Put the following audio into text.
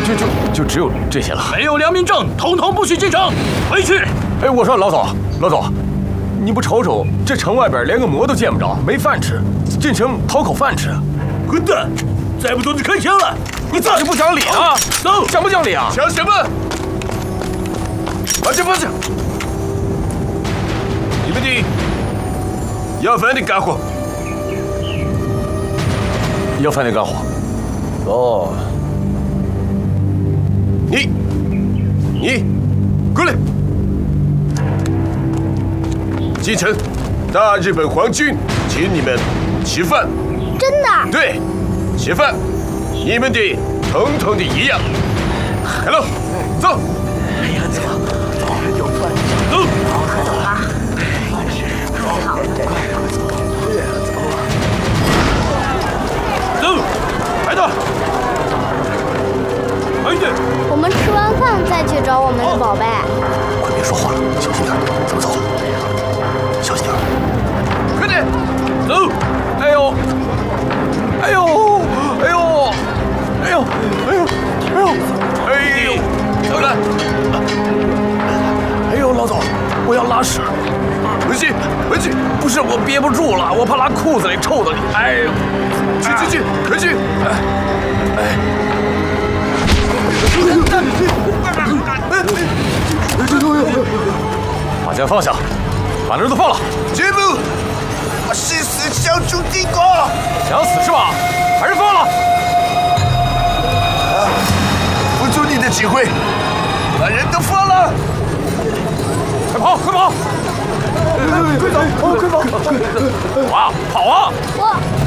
就只有这些了。 没有良民证，统统不许进城，回去！ 哎，我说老总，你不瞅瞅，这城外边连个馍都见不着，没饭吃，进城讨口饭吃。 混蛋！再不走就开枪了！ 你咋就不讲理啊？ 走， 讲不讲理啊？ 讲什么？放下！你们的要饭的干活。 要饭的干活。哦。 你，过来！进城，大日本皇军请你们吃饭。 真的？ 对，吃饭，你们的统统的一样。开喽，走！ 哎呀，走，有饭吃。 走！ 快走吧。好， 走，排队，快一点！ 我们吃完饭再去找我们的宝贝。 快别说话了，小心点，走，小心点。 快点， 走！ 哎呦！ 走了。 哎呦，老总，我要拉屎。 回去！ 不是我憋不住了，我怕拉裤子里臭的你。哎呦， 去，快去！ 把枪放下，把那儿都放了。 绝不！我誓死效忠帝国！ 想死是吧？把人放了。 不遵你的指挥，把人都放了！ 快跑！快跑啊！跑啊！ 我。